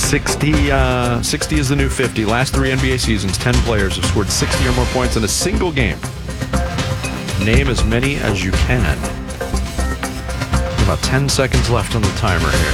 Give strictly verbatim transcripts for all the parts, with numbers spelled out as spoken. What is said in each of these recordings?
sixty, uh, sixty is the new fifty. Last three N B A seasons, ten players have scored sixty or more points in a single game. Name as many as you can. About ten seconds left on the timer here.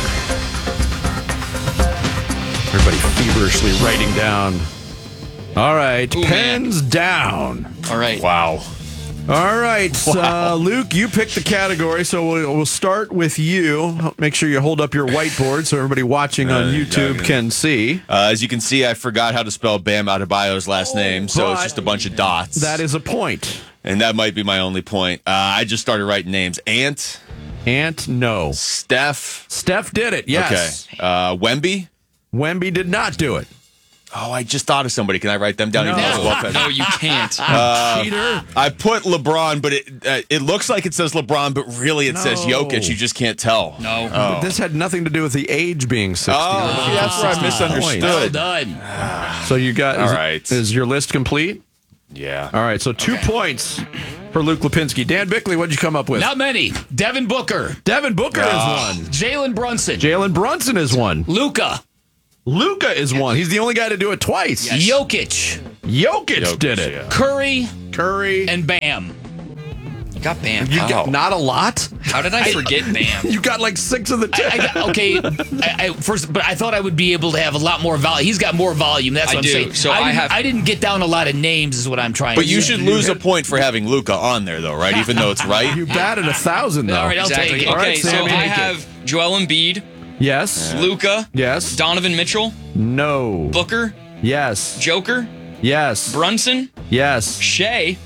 Everybody feverishly writing down. All right, Ooh, pens man. down. All right. Wow. All right, Wow. uh, Luke, you picked the category, so we'll, we'll start with you. Make sure you hold up your whiteboard so everybody watching on Uh, YouTube yeah. can see. Uh, as you can see, I forgot how to spell Bam Adebayo's last name, so it's But just a bunch of dots. That is a point. And that might be my only point. Uh, I just started writing names. Ant, Ant, no. Steph. Steph did it, yes. Okay. Uh, Wemby. Wemby did not do it. Oh, I just thought of somebody. Can I write them down? No. Even though it's well past- No, you can't. Uh, Cheater. I put LeBron, but it uh, it looks like it says LeBron, but really it says No. Jokic. You just can't tell. No. But this had nothing to do with the age being sixty. Oh, see, that's where I misunderstood. Well done. So you got, All is, right. is your list complete? Yeah. All right, so two points for Luke Lipinski. Dan Bickley, what'd you come up with? Not many. Devin Booker. Devin Booker Ah. is one. Jalen Brunson. Jalen Brunson is one. Luka. Luka is one. He's the only guy to do it twice. Jokic. Jokic, Jokic, did it. yeah. Curry. Curry. And Bam. You got Bam. you Wow. got not a lot? How did I forget Bam? You got like six of the ten. I, I, okay, I, I, first, but I thought I would be able to have a lot more volume. He's got more volume. That's I what I'm do. saying. So I, I didn't, have- I didn't get down a lot of names, is what I'm trying But to you say. should lose a point for having Luca on there, though, right? Even though it's right. You batted a thousand, though. All right, I'll Exactly. take it. All Okay, right, so Sammy. I have Joel Embiid, Yes. Luca, Yes. Donovan Mitchell, No. Booker, Yes. Joker, Yes. Brunson, Yes. Shea,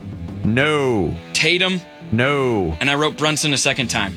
No. Tatum, No. and I wrote Brunson a second time.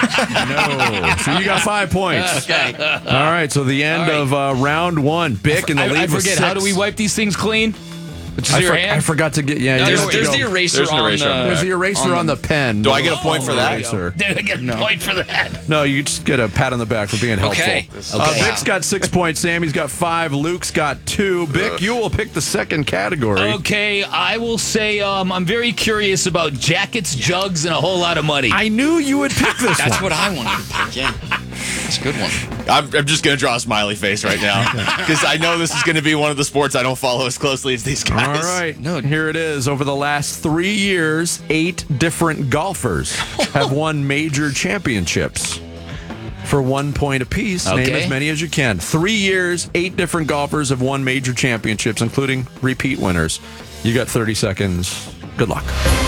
No. So you got five points. Okay. All right, so the end All right. of uh, round one. Bick in the I, lead I with forget. six. How do we wipe these things clean? Just I, your for- hand? I forgot to get. Yeah, No, you there's have to there's go- the eraser There's an on eraser on the. the There's the eraser on the pen. Do I get a point for that? Eraser. Did I get a point for that? No, you just get a pat on the back for being helpful. Okay. Uh, Okay. Bick's got six points. Sammy's got five. Luke's got two. Bick, you will pick the second category. Okay, I will say um, I'm very curious about jackets, jugs, and a whole lot of money. I knew you would pick this That's one. what I wanted to pick. Yeah, it's a good one. I'm, I'm just going to draw a smiley face right now because I know this is going to be one of the sports I don't follow as closely as these guys. All right, No. here it is. Over the last three years, eight different golfers have won major championships for one point apiece. Name Okay. as many as you can. Three years, eight different golfers have won major championships, including repeat winners. You got thirty seconds. Good luck.